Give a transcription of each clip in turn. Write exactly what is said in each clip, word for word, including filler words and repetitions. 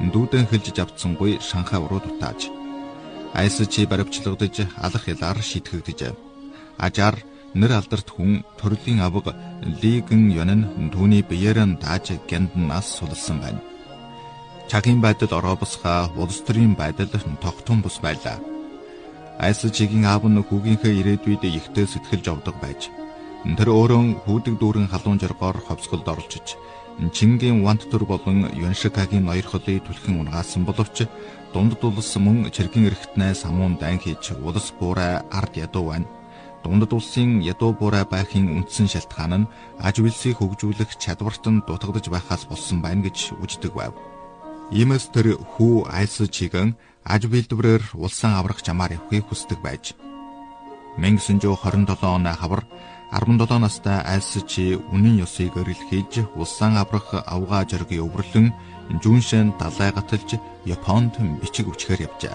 дүүдэн хэлж авцсангүй Шанхай уруу дутааж. Айсчи баривчлагдаж алах ялаар шийтгэгдэж. Ажаар нэр алдарт хүн төрлийн авга Лигэн Ён түүний биеэр нь дааж гянднаас сулсан байна. Чагийн байдал орообосха улс төрийн байдал тогтун бус байлаа. Айсчигийн аав нь хүүгийнхээ ирээдүйд ихтэй сэтгэлж овдог байж. Тэр өөрөө хүүдэг дүүрэн халуун жаргоор ховсголд оролцож Чингийн вант төр болон Юаншикагийн ноёрхолыг түлхэн унгаасан боловч дунд улс мөн чиргэн эрхтнээ самуун дайн хийж улс буурай ард ядуу байна. Дунд улсын ядуу буурай байхын үндсэн шалтгаан нь аж үйлсийг хөгжүүлэх чадварт нь дутагдж байхаас болсон байна гэж үздэг байв. Иймээс тэр хүү Айсчигэн аж үйлдвэрээр улсын аврах чамаар явахыг хүсдэг байж. мянга девятьсот двадцать seven оны хавар арван настай Айсчи үнэн ёсыг эрэлхийлж улсын аврах авгаа жаргыг өвөрлөн Жүншэн далай гаталж Японд бичиг үчгээр явжээ.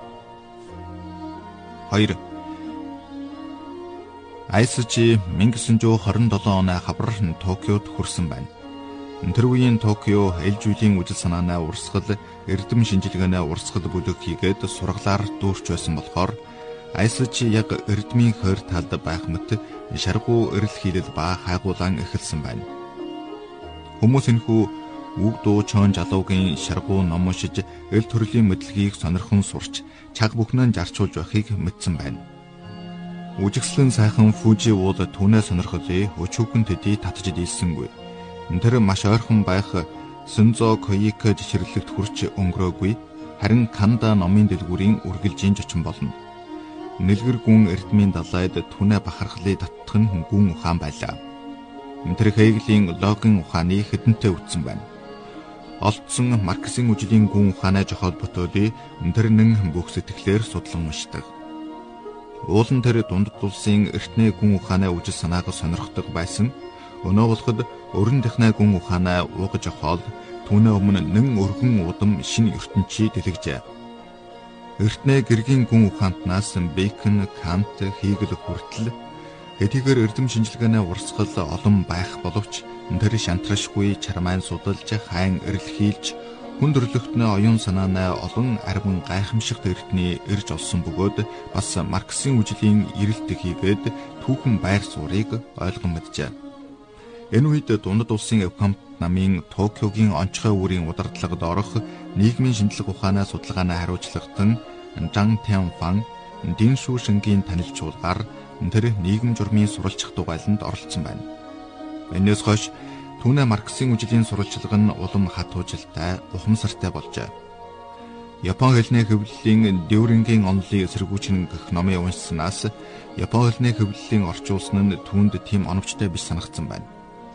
хоёр Айсчи мянга девятьсот двадцать seven оны хавар Токиод хүрсэн байна. Тэр үеийн Токио эл зүйлийн үжил санаанаа урсгал, эрдэм шинжилгээнээ урсгал бүлэг хийгээд сургалаар дүүрч байсан болохоор Айсчи яг эрдмийн хойр талд байх мэт шаргуу эрэл хийлэл ба хайгуулан эхэлсэн байна. Хүмүүс энэхүү үг дуу чон жалуугийн шаргуу ном уншиж эл төрлийн мэдлэгийг сонирхон сурч чаг бүхнээ жарчулж байхыг мэдсэн байна. Үжигслэн сайхан Фужи уул түүнээ сонирхолыг өчүүхэн төдий татж дийлсэнгүй. Тэр маш ойрхон байх Сунзо Коика жишэрлэгт хүрч өнгөрөөгүй, харин Канда номын дэлгүүрийн үргэлжийн зочин болно. Нэлгэр гүн эрдмийн далайд түнэ бахархлыг татах нь гүн ухаан байлаа. Тэр Хегелийн логин ухааны хэдэнтэй үтсэн байна. Олдсон Марксийн үжлийн гүн ухааны жохол бүтээлийг тэр нэн бүх сэтгэлээр судлан уншдаг. Уулан тэр дунд улсын эртний гүн ухааны үжил санааг сонирхдог байсан. Өнөө болоход өрн технай гүн ухаанаа уугаж авахол түүнээ өмнө нэн өргөн удам шинэ ертөнцийг дэлгэжээ. Эртний гэргийн гүн ухаантнаас Бэкон, Кант, Хегел хүртэл хэдийгээр эрдэм шинжилгээнээ урсгал олон байх боловч тэр шантрашгүй чармайн судалж хайн эрэлхийлж хүн төрлөختнөө оюун санаанаа олон арвин гайхамшигт эртний ирж олсон бөгөөд бас Марксийн үжлийн эрэлт хийгээд түүхэн байр суурийг ойлгон мэджээ. Энэ үед дунд улсын Евкамп намын Токиогийн онцгой үүрийн удирдлагад орох нийгмийн шинжлэх ухааны судалгаанаа хариуцлагатан Жан Тянфан Дин Шушингийн танилцуулгаар тэр нийгэм журмын сурвалжих дугайланд оролцсон байна. Энэс хойш түүнээ Марксийн үжлийн сурвалжлага нь улам хатуужилтай, ухамсартай болжээ. Япон хэлний хэвлэлийн Дюрингийн онолыг эсэргүүцэн гэх номыг уншсанаас Япон хэлний хэвлэлийн орчуулсан нь түүнд тийм оновчтой биш санагдсан байна.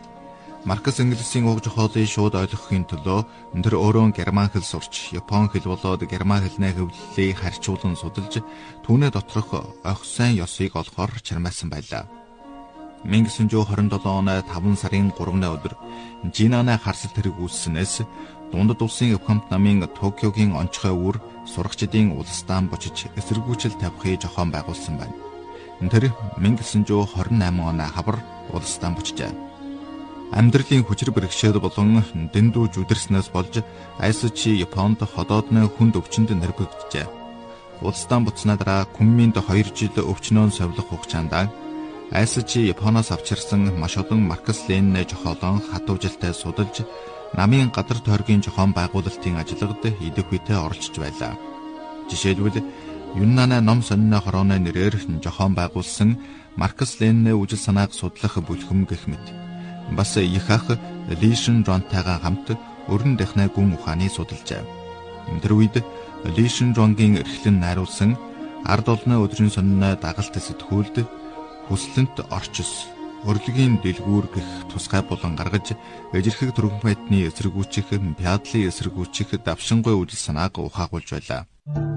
Маркс Инглисийн уг жохолыг шууд ойлгохын төлөө тэр өөрөө герман хэл сурч, Япон хэл болоод герман хэлний хэвлэлийг харьцуулан судалж, түүний доторх охь сайн ёсыг олохоор чармаасан байлаа. мянга девятьсот двадцать seven оны таван сарын гуравны өдөр Жинаны харсал тэрэг үүссэнээс дунд улсын Евкамп намын Токиогийн онцгой үүр сурагчдын улсдaan бочиж эсэргүүцэл тавихыг зохион байгуулсан байна. Тэр мянга девятьсот двадцать eight оны хавар улсдaan бочжээ. Амьдралын хүчир бэрхшээл болон дэндүү жүдэрснээс болж Айсчи Японд ходоодны хүнд өвчнөд нэрвэгджээ. Улсдaan буцсанаа дараа Кунминд хоёр жил өвчнөөн совлох хугацаанд Айсчи Японоос авчирсан маш олон Маркс Ленин의 жохолон хатуужилтай судалж, намын гадар тойргийн зохион байгуулалтын ажиллагад идэх үедээ оролцож байлаа. Жишээлбэл Юннаны ном сонины хорооны нэрээр зохион байгуулсан Маркс Ленин의 үжил санааг судлах бүлхэм гэх мэт. Бас их ах Лишин Жонтайгаа хамт өрн технай гүн ухааны судалжээ. Тэр үед Лишин Жонгийн эрхлэн найруулсан ард олны өдрийн сонины дагалт сэтгүүлд хүслэнт орчис, өрлөгийн дэлгүүр гэх тусгай булан гаргаж, эжирхэг түргэн байдны эсэргүүцэх, пядлын эсэргүүцэх давшингүй үжил санааг ухаагуулж байлаа.